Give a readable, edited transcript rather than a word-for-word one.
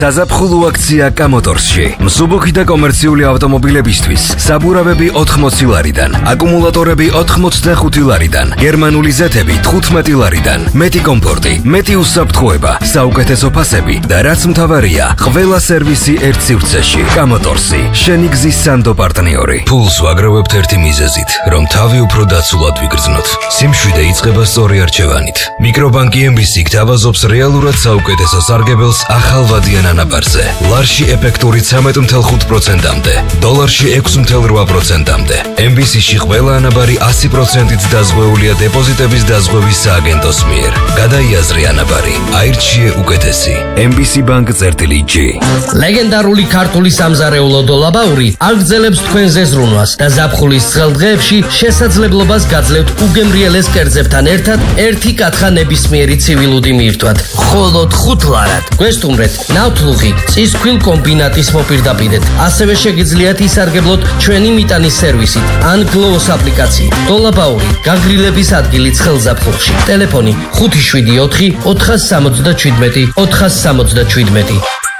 საზაფხულო აქცია კამოტორსში. მსუბუქი და კომერციული ავტომობილებისთვის საბურავები 80 ლარიდან, აკუმულატორები 85 ლარიდან, გერმანული ზეთები 15 ლარიდან, მეტი კომფორტი, მეტი უსაფრთხოება, საუკეთესო ფასები და რაც მთავარია, ყველა სერვისი ერთ სივრცეში. კამოტორსი, შენი გზის სანდო პარტნიორი. ფულს ვაგროვებთ ერთი მიზეზით, რომ თავი უფრო დაცულად ვიგრძნოთ. სიმშვიდე იწყება სწორი არჩევანით. მიკრობანკი MBC გთავაზობს რეალურად საუკეთესო სარგებელს ახალ ვადიან ანაბარზე. ლარში ეფექტური 13.5%-მდე, დოლარში 6.8%-მდე. MBC-ში ყველა ანაბარი 100%-ით დაზღვეულია დეპოზიტების დაზღვევის სააგენტოს მიერ. გადაიაზრე ანაბარი, აირჩიე უკეთესი. MBC Bank-G. ლეგენდარული ქართული სამზარეულო დოლაბაური აგრძელებს თქვენ ზეზრუნვას და ზაფხულის ცხელ დღეებში შესაძლებლობას გაძლევთ უგემრიელეს კერძებთან ერთად ერთი კათხა ნებისმიერი ცივილუდი მიირთვათ. მხოლოდ 5 ლარად. გვესტუმრეთ ნავთლუღი წისქვილ კომბინატის მოპირდაპირედ. ასევე შეგიძლიათ ისარგებლოთ ჩვენი მიტანის სერვისით ან გლოუს აპლიკაციით. დოლაბაური გაგრილების ადგილი ცხელ ზაფხულში. ტელეფონი 574 477 477.